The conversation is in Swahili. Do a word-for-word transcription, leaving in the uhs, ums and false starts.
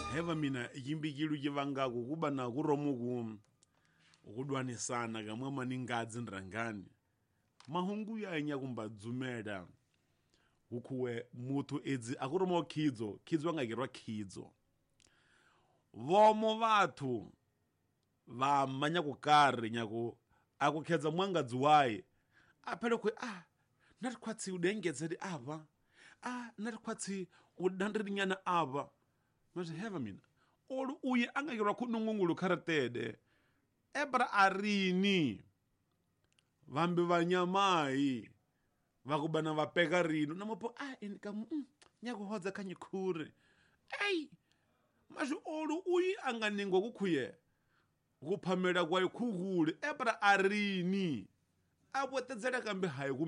heva mina yimbikilu kivangaku kuba na kuromuku ukudwanisana kamwe maningadzi ndirangani mahungu ya nyakumba dzumela ukuwe mutu edzi akuromo khidzo khidzo angakirwa khidzo vomo vathu va manya kukari nyako akukhedza mwangadzi waye aphele kwe ah nati khwatsi udengedzedi ava ah nati khwatsi udandirinyana ava manje heva mina olu uye angakirwa kunungungulu kharatede ebra arini vambi vanyamai vakubana vapeka rino namopo ah inikamu mm, nyakuhodza kanyikhure ei manje olu uyi anganingwa kukhuye kuphamela kwaye khukule ebra arini abwetedzela kambe hayi